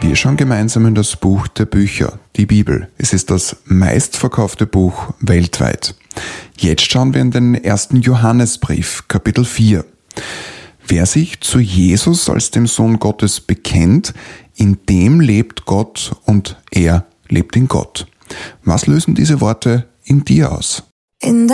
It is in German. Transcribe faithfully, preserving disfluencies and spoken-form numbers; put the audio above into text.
Wir schauen gemeinsam in das Buch der Bücher, die Bibel. Es ist das meistverkaufte Buch weltweit. Jetzt schauen wir in den ersten Johannesbrief, Kapitel vier. Wer sich zu Jesus als dem Sohn Gottes bekennt, in dem lebt Gott und er lebt in Gott. Was lösen diese Worte in dir aus? In